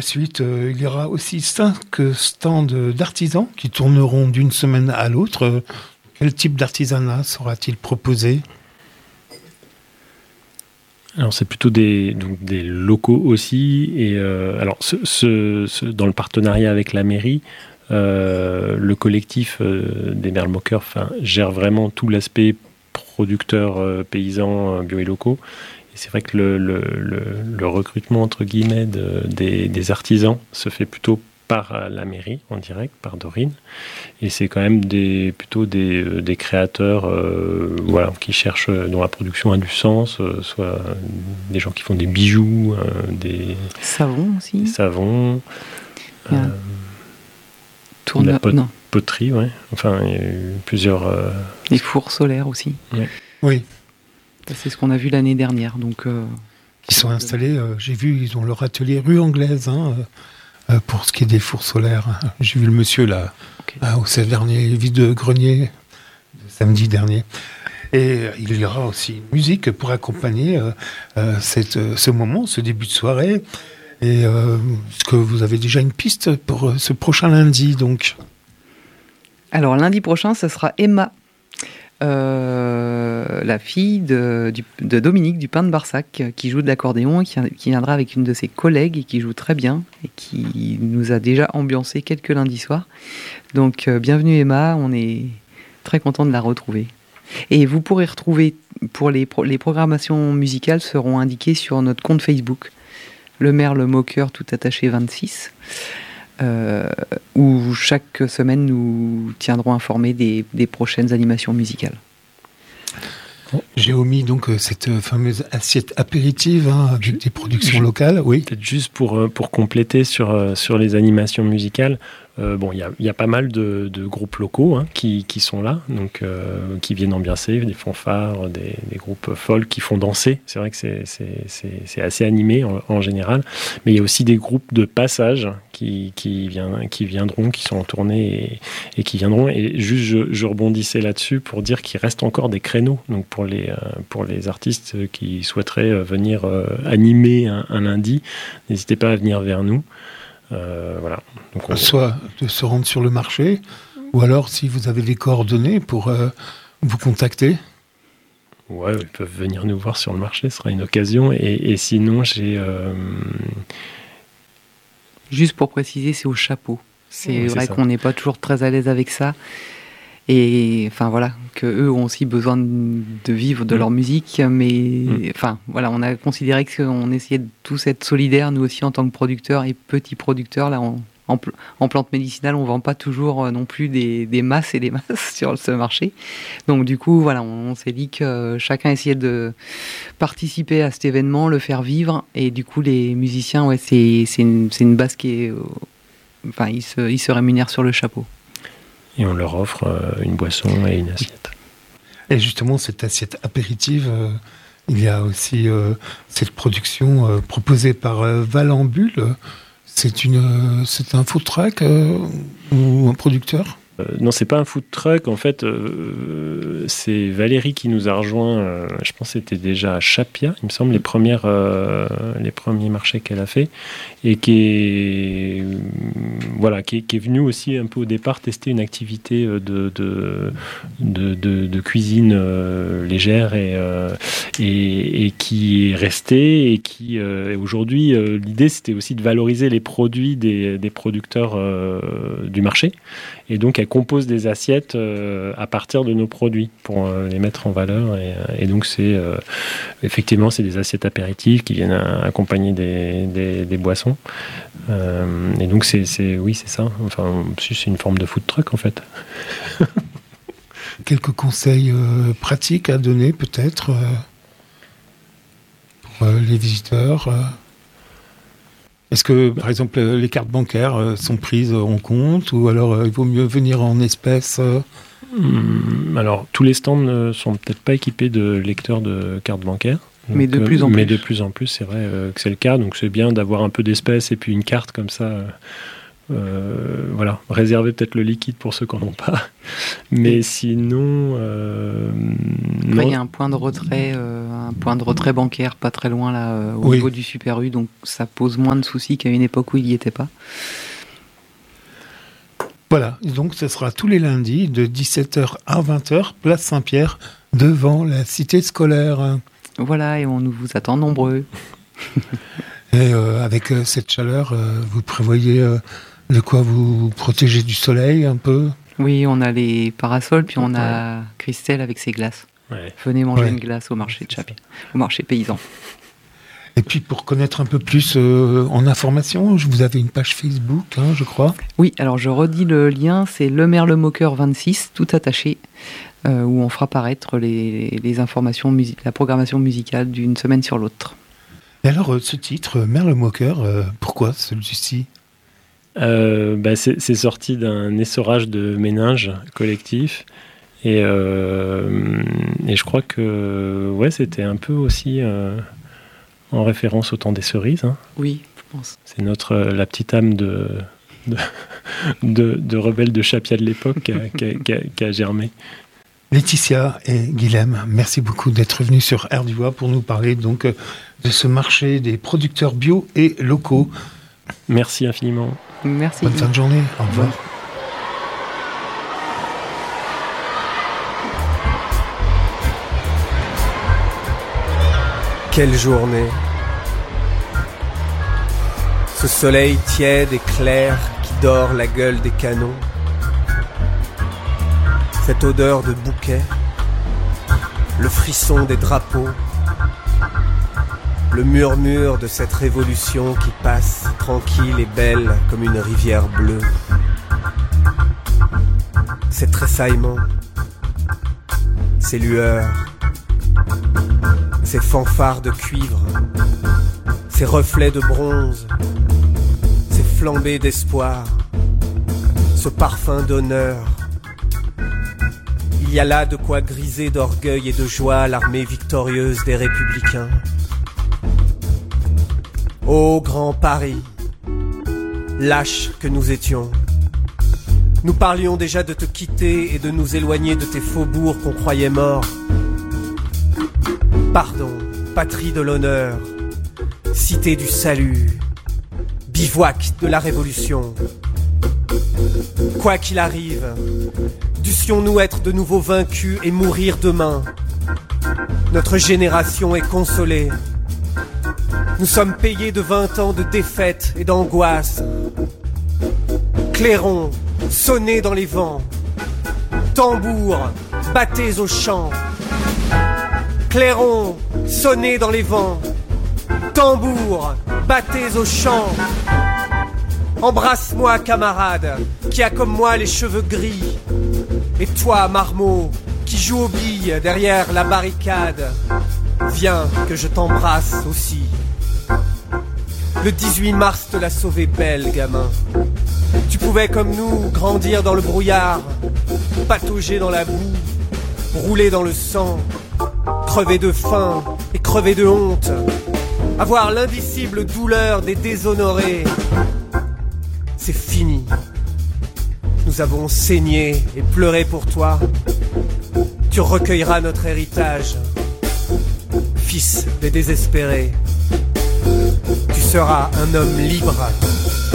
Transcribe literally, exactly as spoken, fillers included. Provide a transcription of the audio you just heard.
suite, euh, il y aura aussi cinq stands d'artisans qui tourneront d'une semaine à l'autre. Quel type d'artisanat sera-t-il proposé ? Alors c'est plutôt des, donc des locaux aussi. Et euh, alors ce, ce, ce, dans le partenariat avec la mairie, euh, le collectif euh, des Merle-Moqueurs enfin, gère vraiment tout l'aspect producteurs euh, paysans euh, bio et locaux. Et c'est vrai que le, le, le, le recrutement entre guillemets de, des, des artisans se fait plutôt par la mairie en direct, par Dorine. Et c'est quand même des, plutôt des, des créateurs euh, voilà, qui cherchent, dont la production a du sens, euh, soit des gens qui font des bijoux, euh, des savons aussi. Des savons. Yeah. Euh, Tourne... la pot- non. poterie, ouais. Enfin, il y a eu plusieurs... Euh... Les fours solaires aussi. Ouais. Oui. C'est ce qu'on a vu l'année dernière. Donc, euh, ils sont installés, euh, j'ai vu, ils ont leur atelier rue Anglaise, hein, euh, pour ce qui est des fours solaires. J'ai vu le monsieur là, okay. euh, au dernier vide-grenier, samedi dernier. Et il y aura aussi une musique pour accompagner euh, euh, cette, euh, ce moment, ce début de soirée. Et euh, est-ce que vous avez déjà une piste pour euh, ce prochain lundi donc ? Alors lundi prochain, ce sera Emma, euh, la fille de, du, de Dominique du Pain de Barsac, qui joue de l'accordéon et qui, qui viendra avec une de ses collègues et qui joue très bien et qui nous a déjà ambiancé quelques lundis soirs. Donc euh, bienvenue Emma, on est très content de la retrouver. Et vous pourrez retrouver, pour les, pro- les programmations musicales seront indiquées sur notre compte Facebook, Le Merle-Moqueur tout attaché vingt-six. Euh, où chaque semaine nous tiendrons informés des, des prochaines animations musicales. J'ai omis donc cette fameuse assiette apéritive hein, avec des productions Je, locales. Oui. Peut-être juste pour, pour compléter sur, sur les animations musicales. Euh, bon, il y a, y a pas mal de, de groupes locaux hein, qui, qui sont là, donc euh, qui viennent ambiancer, des fanfares, des, des groupes folk qui font danser. C'est vrai que c'est, c'est, c'est, c'est assez animé en, en général, mais il y a aussi des groupes de passage qui, qui, vient, qui viendront, qui sont en tournée et, et qui viendront. Et juste, je, je rebondissais là-dessus pour dire qu'il reste encore des créneaux, donc pour les, euh, pour les artistes qui souhaiteraient venir euh, animer un, un lundi, n'hésitez pas à venir vers nous. Euh, voilà. Donc on... Soit de se rendre sur le marché, ou alors si vous avez les coordonnées pour euh, vous contacter. Ouais, ils peuvent venir nous voir sur le marché, ce sera une occasion. Et, et sinon, j'ai... Euh... Juste pour préciser, c'est au chapeau. C'est oui, vrai c'est ça. Qu'on n'est pas toujours très à l'aise avec ça. Et enfin voilà, qu'eux ont aussi besoin de vivre de mmh. leur musique, mais mmh. enfin voilà, on a considéré qu'on essayait de tous être solidaires, nous aussi en tant que producteurs et petits producteurs. Là, on, en, en plantes médicinales, on vend pas toujours non plus des, des masses et des masses sur ce marché. Donc du coup, voilà, on, on s'est dit que chacun essayait de participer à cet événement, le faire vivre, et du coup, les musiciens, ouais, c'est, c'est, une, c'est une base qui est, euh, enfin, ils se, ils se rémunèrent sur le chapeau. Et on leur offre euh, une boisson et une assiette. Et justement, cette assiette apéritive, euh, il y a aussi euh, cette production euh, proposée par euh, Valambule. C'est, une, euh, c'est un food truck euh, ou un producteur ? Euh, non, c'est pas un food truck. En fait, euh, c'est Valérie qui nous a rejoint. Euh, je pense que c'était déjà à Chapia, il me semble, les premières, euh, les premiers marchés qu'elle a fait, et qui est, voilà, qui est, qui est venue aussi un peu au départ tester une activité de de de, de, de cuisine euh, légère et, euh, et et qui est restée et qui euh, aujourd'hui euh, l'idée c'était aussi de valoriser les produits des des producteurs euh, du marché. Et donc, elle compose des assiettes euh, à partir de nos produits pour euh, les mettre en valeur. Et, et donc, c'est euh, effectivement, c'est des assiettes apéritives qui viennent à, accompagner des, des, des boissons. Euh, et donc, c'est, c'est, oui, c'est ça. Enfin, c'est une forme de food truck, en fait. Quelques conseils euh, pratiques à donner, peut-être, euh, pour euh, les visiteurs euh. Est-ce que, par exemple, les cartes bancaires sont prises en compte ou alors euh, il vaut mieux venir en espèces euh... mmh, Alors, tous les stands ne sont peut-être pas équipés de lecteurs de cartes bancaires. Donc, mais de plus en euh, plus. Mais de plus en plus, c'est vrai euh, que c'est le cas. Donc, c'est bien d'avoir un peu d'espèces et puis une carte comme ça. Euh, Euh, voilà, réserver peut-être le liquide pour ceux qui n'en ont pas. Mais sinon, euh, il y a un point de retrait, euh, un point de retrait bancaire pas très loin là, euh, au oui. niveau du Super U, donc ça pose moins de soucis qu'à une époque où il n'y était pas. Voilà, donc ce sera tous les lundis de dix-sept heures à vingt heures, place Saint-Pierre, devant la cité scolaire. Voilà, et on nous vous attend nombreux. Et euh, avec euh, cette chaleur, euh, vous prévoyez euh, de quoi vous protéger du soleil un peu ? Oui, on a les parasols, puis on a ouais. Christelle avec ses glaces. Ouais. Venez manger ouais. une glace au marché de Chapier, au marché paysan. Et puis pour connaître un peu plus euh, en information, vous avez une page Facebook, hein, je crois. Oui, alors je redis le lien, c'est Le Merle Moqueur vingt-six, tout attaché, euh, où on fera paraître les, les informations, musi- la programmation musicale d'une semaine sur l'autre. Et alors, ce titre, Merle Moqueur, euh, pourquoi celui-ci ? euh, bah c'est, c'est sorti d'un essorage de méninges collectif. Et, euh, et je crois que ouais, c'était un peu aussi euh, en référence au temps des cerises. Hein. Oui, je pense. C'est notre, la petite âme de, de, de, de rebelle de Chapia de l'époque qui a, qui a, qui a, qui a germé. Laetitia et Guilhem, merci beaucoup d'être venus sur Air du Bois pour nous parler donc de ce marché des producteurs bio et locaux. Merci infiniment. Merci. Bonne fin de journée. Au revoir. Ouais. Quelle journée! Ce soleil tiède et clair qui dore la gueule des canons. Cette odeur de bouquet, le frisson des drapeaux, le murmure de cette révolution qui passe tranquille et belle comme une rivière bleue. Ces tressaillements, ces lueurs, ces fanfares de cuivre, ces reflets de bronze, ces flambées d'espoir, ce parfum d'honneur. Il y a là de quoi griser d'orgueil et de joie l'armée victorieuse des républicains. Ô grand Paris, lâches que nous étions, nous parlions déjà de te quitter et de nous éloigner de tes faubourgs qu'on croyait morts. Pardon, patrie de l'honneur, cité du salut, bivouac de la révolution. Quoi qu'il arrive, dussions-nous être de nouveau vaincus et mourir demain. Notre génération est consolée. Nous sommes payés de vingt ans de défaite et d'angoisse. Clairons, sonnez dans les vents. Tambours, battez aux champs. Clairons, sonnez dans les vents. Tambours, battez aux champs. Embrasse-moi, camarade, qui a comme moi les cheveux gris. Et toi, marmot, qui joue aux billes derrière la barricade. Viens que je t'embrasse aussi. Le dix-huit mars te l'a sauvé belle, gamin. Tu pouvais, comme nous, grandir dans le brouillard, patauger dans la boue, rouler dans le sang, crever de faim et crever de honte, avoir l'indicible douleur des déshonorés. C'est fini. Nous avons saigné et pleuré pour toi. Tu recueilleras notre héritage, fils des désespérés. Tu seras un homme libre.